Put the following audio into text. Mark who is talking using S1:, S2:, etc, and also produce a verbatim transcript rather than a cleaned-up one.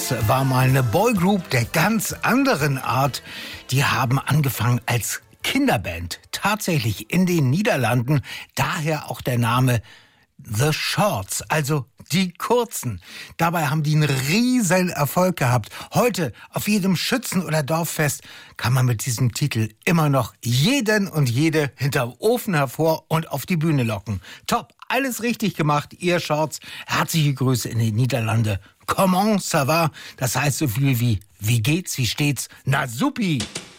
S1: Shorts war mal eine Boygroup der ganz anderen Art. Die haben angefangen als Kinderband, tatsächlich in den Niederlanden. Daher auch der Name The Shorts, also die Kurzen. Dabei haben die einen riesen Erfolg gehabt. Heute auf jedem Schützen- oder Dorffest kann man mit diesem Titel immer noch jeden und jede hinterm Ofen hervor und auf die Bühne locken. Top, alles richtig gemacht, ihr Shorts. Herzliche Grüße in die Niederlande. Comment ça va? Das heißt so viel wie, wie geht's, wie steht's? Na supi!